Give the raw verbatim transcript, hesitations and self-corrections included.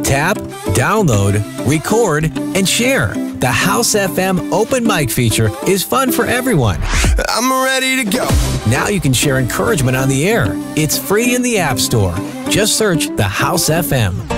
Tap, download, record, and share. The House F M Open Mic feature is fun for everyone. I'm ready to go. Now you can share encouragement on the air. It's free in the App Store. Just search the House F M.